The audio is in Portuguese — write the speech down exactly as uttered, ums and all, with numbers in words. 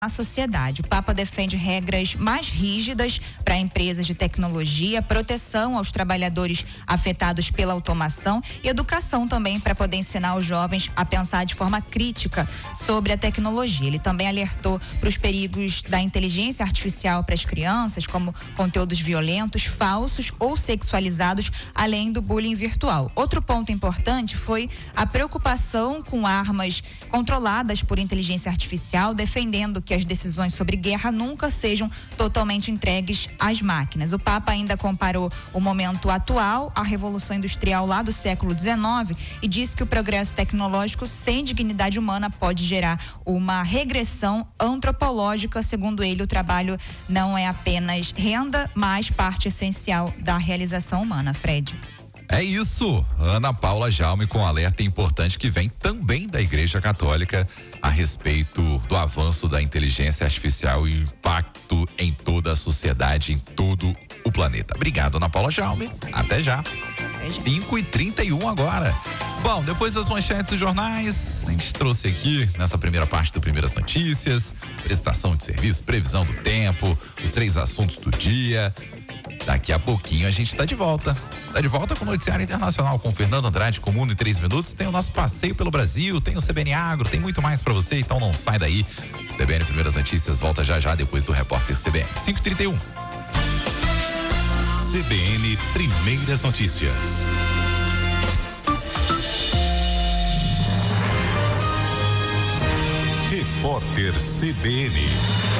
à sociedade. O Papa defende regras mais rígidas para empresas de tecnologia, proteção aos trabalhadores afetados pela automação e educação também para poder ensinar os jovens a pensar de forma crítica sobre a tecnologia. Ele também alertou para os perigos da inteligência artificial para as crianças, como conteúdos violentos, falsos ou sexualizados, além do bullying virtual. Outro ponto importante foi a preocupação com armas controladas por inteligência artificial, defendendo que as decisões sobre guerra nunca sejam totalmente entregues às máquinas. O Papa ainda comparou o momento atual à Revolução Industrial lá do século dezenove e disse que o progresso tecnológico sem dignidade humana pode gerar uma regressão antropológica. Segundo ele, o trabalho não é apenas renda, mas parte essencial da realização humana. Fred. É isso, Ana Paula Jaume com um alerta importante que vem também da Igreja Católica a respeito do avanço da inteligência artificial e impacto em toda a sociedade, em todo o planeta. Obrigado, Ana Paula Jaume. Até já. cinco e trinta e um agora. Bom, depois das manchetes dos jornais, a gente trouxe aqui nessa primeira parte do Primeiras Notícias, prestação de serviço, previsão do tempo, os três assuntos do dia. Daqui a pouquinho a gente tá de volta. Tá de volta com o Noticiário Internacional com o Fernando Andrade, com o Mundo em três minutos. Tem o nosso passeio pelo Brasil, tem o C B N Agro, tem muito mais pra você, então não sai daí. C B N Primeiras Notícias volta já já depois do repórter C B N. cinco e trinta e um. C B N Primeiras Notícias. Repórter C B N.